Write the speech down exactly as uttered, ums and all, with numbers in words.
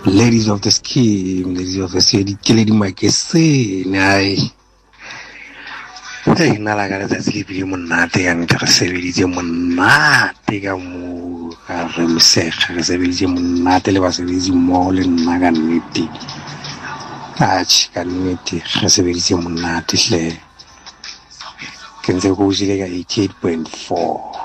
Ladies of the scheme, ladies of the city, killing my kissing. I. Hey, nalaga sa sleepy monate ang kasability monate ka mo remsek kasability monate le basability mole naganiti. Ach kaniti kasability monate le. Kenze ko sile ka eighty-eight point four.